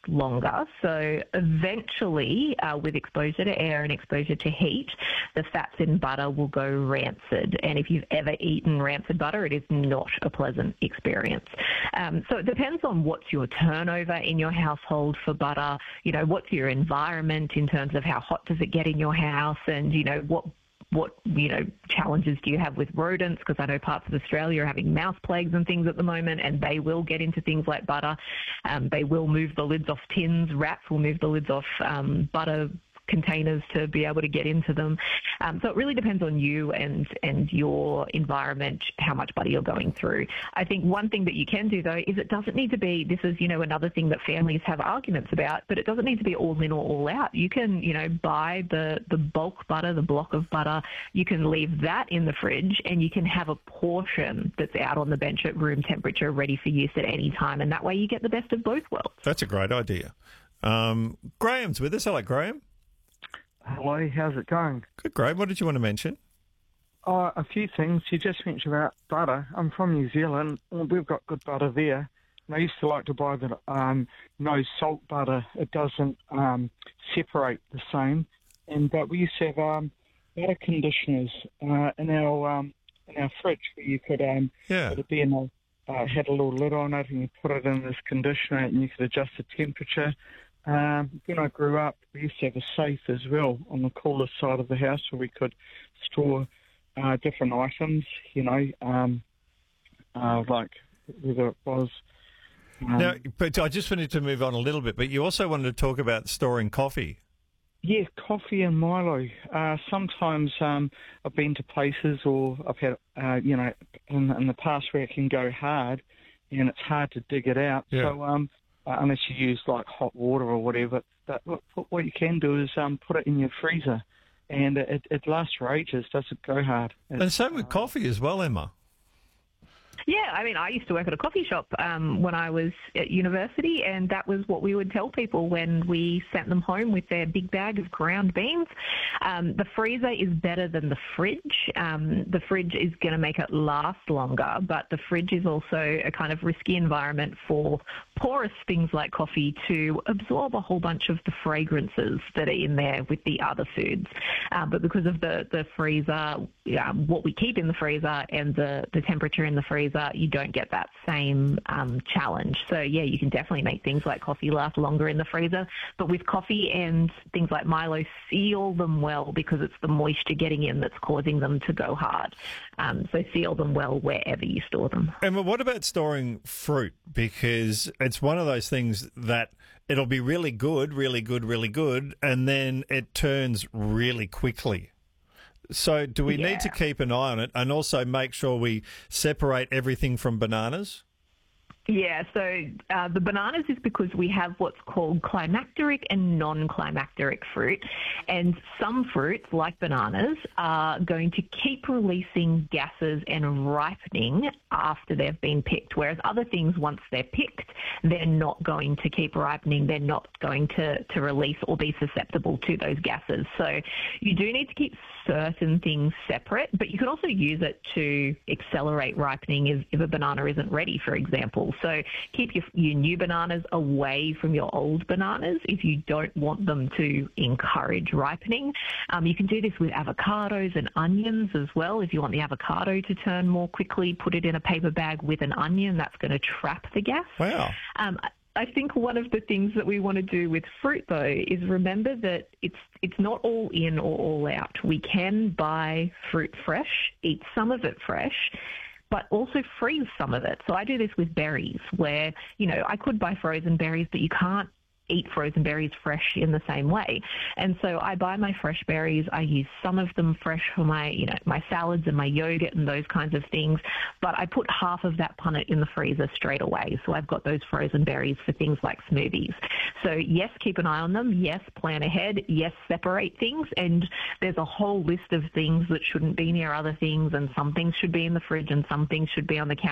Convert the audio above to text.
longer. So eventually, with exposure to air and exposure to heat, the fats in butter will go rancid. And if you've ever eaten rancid butter, it is not a pleasant experience. So it depends on what's your turnover in your household for butter, what's your environment in terms of how hot does it get in your house, and, what challenges do you have with rodents? Because I know parts of Australia are having mouse plagues and things at the moment, and they will get into things like butter. They will move the lids off tins. Rats will move the lids off butter containers to be able to get into them. So it really depends on you and your environment, how much butter you're going through. I think one thing that you can do, though, is it doesn't need to be, this is, another thing that families have arguments about, but it doesn't need to be all in or all out. You can, buy the bulk butter, the block of butter. You can leave that in the fridge, and you can have a portion that's out on the bench at room temperature ready for use at any time. And that way you get the best of both worlds. That's a great idea. Graham's with us. Hello, Graham. Hello, how's it going? Good, Graham. What did you want to mention? A few things. You just mentioned about butter. I'm from New Zealand. We've got good butter there. And I used to like to buy the no salt butter. It doesn't separate the same. But we used to have butter conditioners in our fridge where you could put it in had a little lid on it, and you put it in this conditioner, and you could adjust the temperature. When I grew up, we used to have a safe as well on the cooler side of the house where we could store different items, like whether it was... Now, but I just wanted to move on a little bit, but you also wanted to talk about storing coffee. Yeah, coffee and Milo. Sometimes I've been to places, or I've had, in the past where it can go hard, and it's hard to dig it out. Yeah. So unless you use like hot water or whatever, but what you can do is put it in your freezer, and it lasts for ages. Doesn't go hard. And same with coffee as well, Emma. Yeah, I mean, I used to work at a coffee shop when I was at university, and that was what we would tell people when we sent them home with their big bag of ground beans. The freezer is better than the fridge. The fridge is going to make it last longer, but the fridge is also a kind of risky environment for porous things like coffee to absorb a whole bunch of the fragrances that are in there with the other foods. But because of the freezer, what we keep in the freezer and the temperature in the freezer, you don't get that same challenge. So, yeah, you can definitely make things like coffee last longer in the freezer. But with coffee and things like Milo, seal them well, because it's the moisture getting in that's causing them to go hard. So seal them well wherever you store them. Emma, what about storing fruit? Because it's one of those things that it'll be really good, and then it turns really quickly. So do we need to keep an eye on it, and also make sure we separate everything from bananas? Yeah, so the bananas is because we have what's called climacteric and non-climacteric fruit. And some fruits, like bananas, are going to keep releasing gases and ripening after they've been picked, whereas other things, once they're picked, they're not going to keep ripening. They're not going to release or be susceptible to those gases. So you do need to keep certain things separate, but you can also use it to accelerate ripening if a banana isn't ready, for example. So keep your new bananas away from your old bananas if you don't want them to encourage ripening. You can do this with avocados and onions as well. If you want the avocado to turn more quickly, put it in a paper bag with an onion. That's going to trap the gas. Wow. I think one of the things that we want to do with fruit, though, is remember that it's not all in or all out. We can buy fruit fresh, eat some of it fresh, but also freeze some of it. So I do this with berries where, I could buy frozen berries, but you can't eat frozen berries fresh in the same way. And so I buy my fresh berries. I use some of them fresh for my, my salads and my yogurt and those kinds of things. But I put half of that punnet in the freezer straight away. So I've got those frozen berries for things like smoothies. So yes, keep an eye on them. Yes, plan ahead. Yes, separate things. And there's a whole list of things that shouldn't be near other things. And some things should be in the fridge and some things should be on the counter.